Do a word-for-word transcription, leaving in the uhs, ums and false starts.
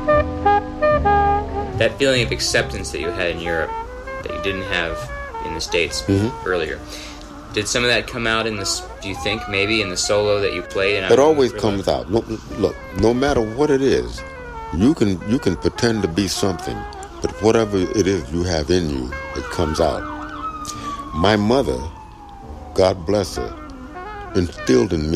That feeling of acceptance that you had in Europe that you didn't have in the States mm-hmm. earlier, did some of that come out in this, do you think, maybe in the solo that you played? It always comes out. No, look, no matter what it is, you can you can pretend to be something, but whatever it is you have in you, it comes out. My mother, God bless her, instilled in me